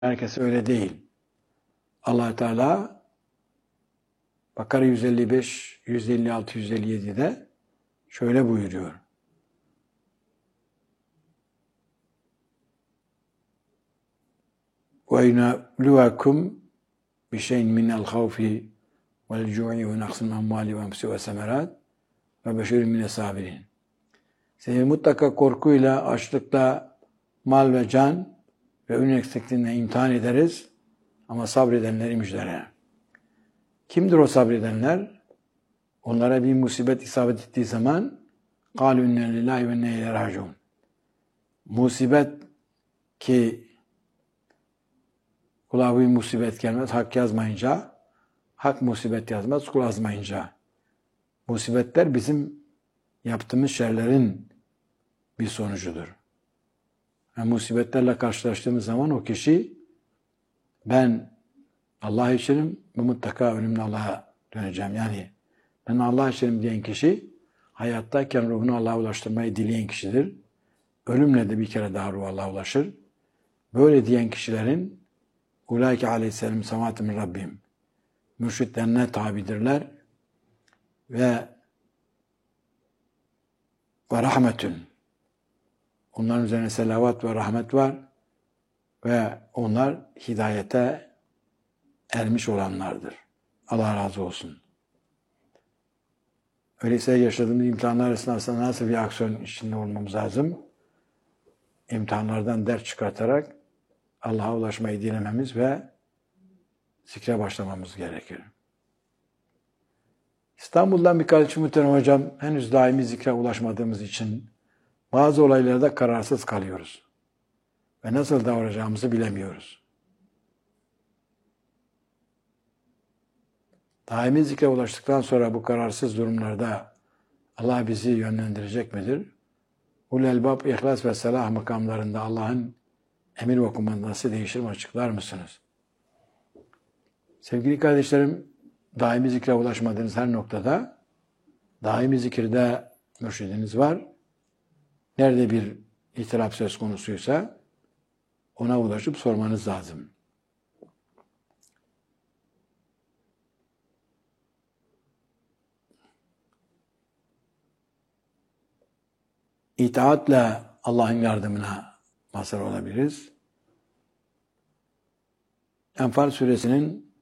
Herkes öyle değil. Allah Teala Bakara 155, 156, 157'de şöyle buyuruyor. وَاِنَبْلُوَكُمْ بِشَيْءٍ مِنَ الْخَوْفِ وَالْجُوعِ وَنَقْصٍ مِنَ الْاَمْوَالِ وَالْاَنْفُسِ وَالثَّمَرَاتِ وَبَشِّرْ مِنَ الصَّابِرِينَ. Seni mutlaka korkuyla, açlıkla, mal ve can ve ürün eksikliğine imtihan ederiz ama sabredenleri müjdele. Kimdir o sabredenler? Onlara bir musibet isabet ettiği zaman قَالُوا اِنَّا لِلّٰهِ وَاِنَّا اِلَيْهِ رَاجِعُونَ. Musibet ki kula bir musibet gelmez, hak yazmayınca, hak musibet yazmaz, kul azmayınca. Musibetler bizim yaptığımız şerlerin bir sonucudur. Yani musibetlerle karşılaştığımız zaman o kişi ben Allah içinim ve mutlaka önümde Allah'a döneceğim. Yani ben Allah içinim diyen kişi hayattayken ruhunu Allah'a ulaştırmayı dileyen kişidir. Ölümle de bir kere daha ruh Allah'a ulaşır. Böyle diyen kişilerin Ulaike aleyhisselam semaatü min Rabbim mürşitlerine tabidirler ve rahmetün. Onların üzerine selavat ve rahmet var ve onlar hidayete ermiş olanlardır. Allah razı olsun. Öyleyse yaşadığımız imtihanlar esnasında nasıl bir aksiyon içinde olmamız lazım? İmtihanlardan ders çıkartarak Allah'a ulaşmayı dilememiz ve zikre başlamamız gerekir. İstanbul'dan bir kardeşim muhterem hocam, henüz daimi zikre ulaşmadığımız için bazı olaylarda kararsız kalıyoruz. Ve nasıl davranacağımızı bilemiyoruz. Daimi zikre ulaştıktan sonra bu kararsız durumlarda Allah bizi yönlendirecek midir? Ul elbab, ihlas ve selah makamlarında Allah'ın emir ve kumandası değişir mi, açıklar mısınız? Sevgili kardeşlerim, daimi zikre ulaşmadığınız her noktada daimi zikirde mürşidiniz var. Nerede bir ihtilaf söz konusuysa ona ulaşıp sormanız lazım. İtaatle Allah'ın yardımına mazhar olabiliriz. Enfal suresinin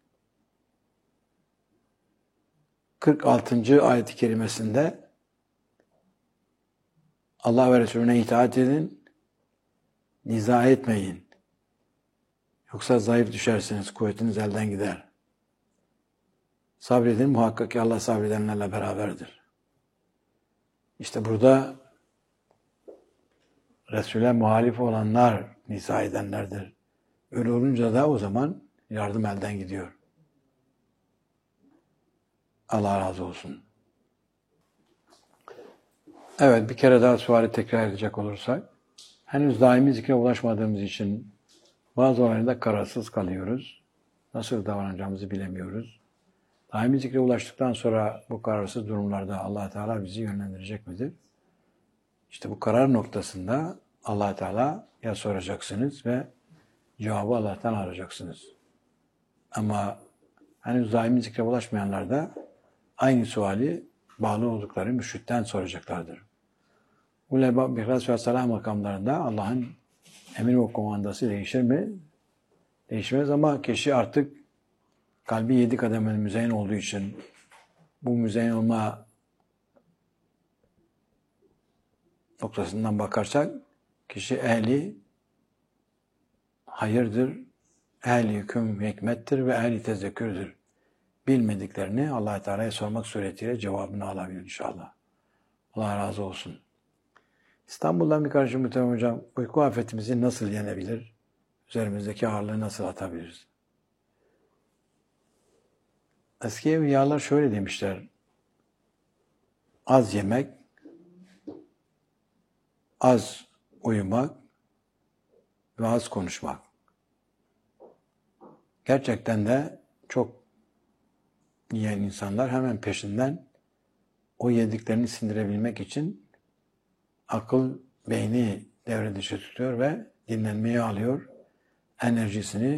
46. ayet-i kerimesinde Allah ve Resulüne itaat edin, niza etmeyin. Yoksa zayıf düşersiniz, kuvvetiniz elden gider. Sabredin, muhakkak ki Allah sabredenlerle beraberdir. İşte burada Resul'e muhalif olanlar niza edenlerdir. Öyle olunca da o zaman yardım elden gidiyor. Allah razı olsun. Evet, bir kere daha suali tekrar edecek olursak, henüz daimi zikre ulaşmadığımız için bazı olaylarda kararsız kalıyoruz. Nasıl davranacağımızı bilemiyoruz. Daimi zikre ulaştıktan sonra bu kararsız durumlarda Allah Teala bizi yönlendirecek midir? İşte bu karar noktasında Allah Teala'ya soracaksınız ve cevabı Allah'tan arayacaksınız. Ama henüz daimi zikre ulaşmayanlar da aynı suali bağlı oldukları mürşitten soracaklardır. Ulema bihlas ve salah makamlarında Allah'ın emir ve komandası değişir mi? Değişmez ama kişi artık kalbi 7 kademenin müzeyyen olduğu için bu müzeyyen olma noktasından bakarsak kişi ehli hayırdır, ehli hüküm hikmettir ve ehli tezekkürdür. Bilmediklerini Allah-u Teala'ya sormak suretiyle cevabını alabilir inşallah. Allah razı olsun. İstanbul'dan bir kardeşim muhterem hocam, uyku afetimizi nasıl yenebilir? Üzerimizdeki ağırlığı nasıl atabiliriz? Eski evliyalar şöyle demişler. Az yemek, az uyumak ve az konuşmak. Gerçekten de çok yiyen insanlar hemen peşinden o yediklerini sindirebilmek için akıl, beyni devre dışı tutuyor ve dinlenmeyi alıyor. enerjisini